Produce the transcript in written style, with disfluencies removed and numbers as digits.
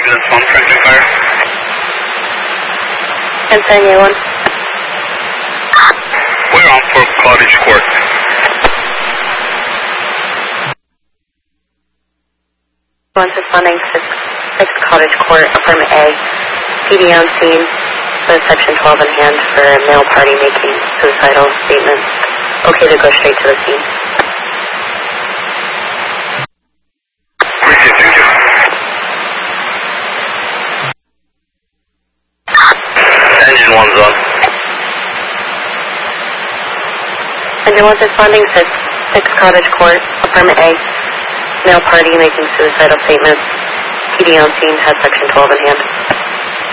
Ambulance 1, Franklin Fire. And San Diego 1. We're on for Cottage Court. One responding 6 Cottage Court, affirm A. PD on scene with section 12 in hand for a male party making suicidal statements. Okay to go straight to the scene. Received, thank you. Engine 1's on. Engine 1 responding 6 Cottage Court, affirm A. Male party making suicidal statements. PD on scene has section 12 in hand.